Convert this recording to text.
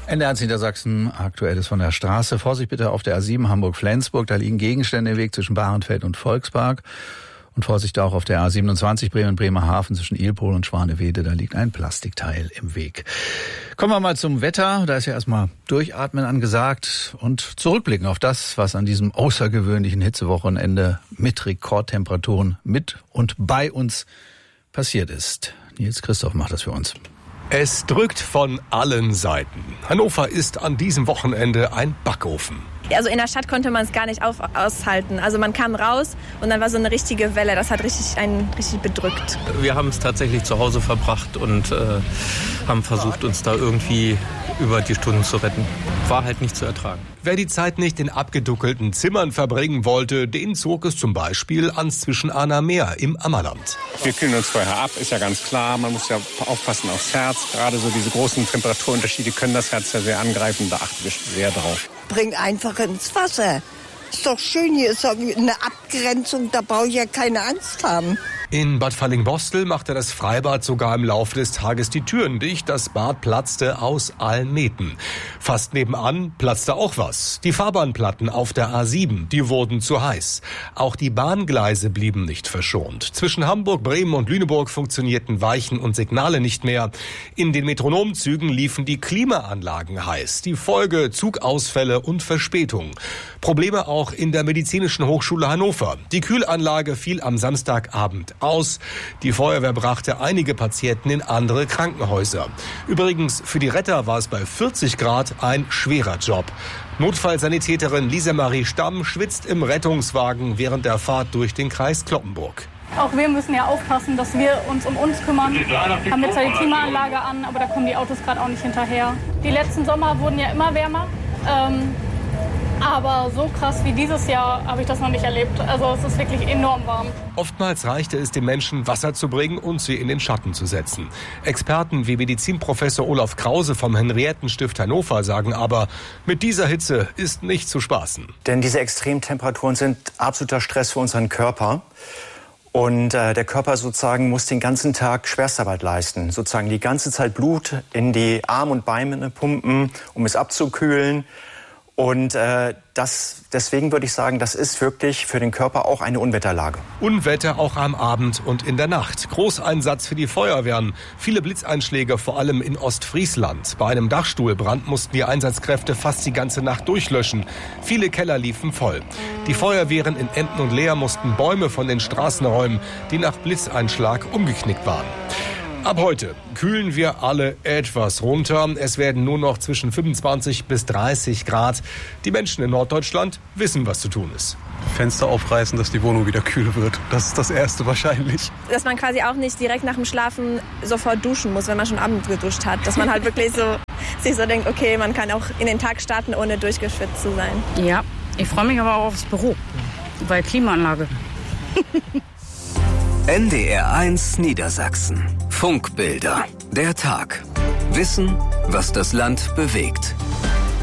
NDR Niedersachsen, Aktuelles von der Straße. Vorsicht bitte auf der A7 Hamburg-Flensburg. Da liegen Gegenstände im Weg zwischen Bahrenfeld und Volkspark. Und Vorsicht auch auf der A27 Bremen-Bremerhaven zwischen Ilpol und Schwanewede. Da liegt ein Plastikteil im Weg. Kommen wir mal zum Wetter. Da ist ja erstmal Durchatmen angesagt und zurückblicken auf das, was an diesem außergewöhnlichen Hitzewochenende mit Rekordtemperaturen mit und bei uns passiert ist. Nils Christoph macht das für uns. Es drückt von allen Seiten. Hannover ist an diesem Wochenende ein Backofen. Also in der Stadt konnte man es gar nicht aushalten. Also man kam raus und dann war so eine richtige Welle. Das hat einen richtig bedrückt. Wir haben es tatsächlich zu Hause verbracht und haben versucht, uns da irgendwie über die Stunden zu retten. War halt nicht zu ertragen. Wer die Zeit nicht in abgeduckelten Zimmern verbringen wollte, den zog es zum Beispiel ans Zwischenahner Meer im Ammerland. Wir kühlen uns vorher ab, ist ja ganz klar. Man muss ja aufpassen aufs Herz. Gerade so diese großen Temperaturunterschiede können das Herz ja sehr angreifen. Da achten wir sehr drauf. Bringt einfach ins Wasser. Ist doch schön, hier ist doch eine Abgrenzung, da brauche ich ja keine Angst haben. In Bad Fallingbostel machte das Freibad sogar im Laufe des Tages die Türen dicht. Das Bad platzte aus allen Nähten. Fast nebenan platzte auch was. Die Fahrbahnplatten auf der A7, die wurden zu heiß. Auch die Bahngleise blieben nicht verschont. Zwischen Hamburg, Bremen und Lüneburg funktionierten Weichen und Signale nicht mehr. In den Metronomzügen liefen die Klimaanlagen heiß. Die Folge: Zugausfälle und Verspätung. Probleme auch in der Medizinischen Hochschule Hannover. Die Kühlanlage fiel am Samstagabend aus. Die Feuerwehr brachte einige Patienten in andere Krankenhäuser. Übrigens, für die Retter war es bei 40 Grad ein schwerer Job. Notfallsanitäterin Lisa Marie Stamm schwitzt im Rettungswagen während der Fahrt durch den Kreis Cloppenburg. Auch wir müssen ja aufpassen, dass wir uns um uns kümmern. Haben jetzt zwar die Klimaanlage an, aber da kommen die Autos gerade auch nicht hinterher. Die letzten Sommer wurden ja immer wärmer. Aber so krass wie dieses Jahr habe ich das noch nicht erlebt. Also es ist wirklich enorm warm. Oftmals reichte es den Menschen, Wasser zu bringen und sie in den Schatten zu setzen. Experten wie Medizinprofessor Olaf Krause vom Henriettenstift Hannover sagen aber, mit dieser Hitze ist nicht zu spaßen. Denn diese Extremtemperaturen sind absoluter Stress für unseren Körper. Und der Körper sozusagen muss den ganzen Tag Schwerstarbeit leisten. Sozusagen die ganze Zeit Blut in die Arme und Beine pumpen, um es abzukühlen. Und deswegen würde ich sagen, das ist wirklich für den Körper auch eine Unwetterlage. Unwetter auch am Abend und in der Nacht. Großeinsatz für die Feuerwehren. Viele Blitzeinschläge, vor allem in Ostfriesland. Bei einem Dachstuhlbrand mussten die Einsatzkräfte fast die ganze Nacht durchlöschen. Viele Keller liefen voll. Die Feuerwehren in Emden und Leer mussten Bäume von den Straßen räumen, die nach Blitzeinschlag umgeknickt waren. Ab heute kühlen wir alle etwas runter. Es werden nur noch zwischen 25 bis 30 Grad. Die Menschen in Norddeutschland wissen, was zu tun ist. Fenster aufreißen, dass die Wohnung wieder kühl wird. Das ist das Erste wahrscheinlich. Dass man quasi auch nicht direkt nach dem Schlafen sofort duschen muss, wenn man schon abends geduscht hat. Dass man halt wirklich sich so denkt, okay, man kann auch in den Tag starten, ohne durchgeschwitzt zu sein. Ja, ich freue mich aber auch aufs Büro, weil Klimaanlage. NDR1 Niedersachsen. Funkbilder. Der Tag. Wissen, was das Land bewegt.